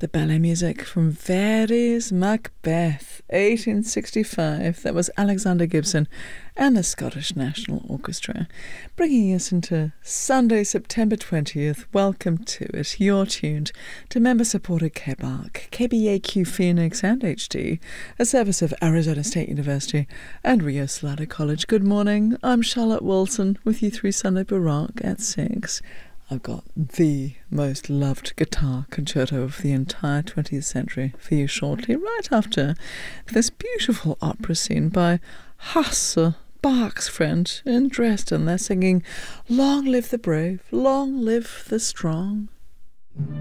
The ballet music from Verdi's Macbeth, 1865. That was Alexander Gibson and the Scottish National Orchestra. Bringing us into Sunday, September 20th. Welcome to it. You're tuned to member-supported KBAQ, KBAQ Phoenix and HD, a service of Arizona State University and Rio Salado College. Good morning. I'm Charlotte Wilson with you through Sunday Baroque at 6. I've got the most loved guitar concerto of the entire 20th century for you shortly, right after this beautiful opera scene by Hasse, Bach's friend, in Dresden. They're singing, "Long live the brave, long live the strong."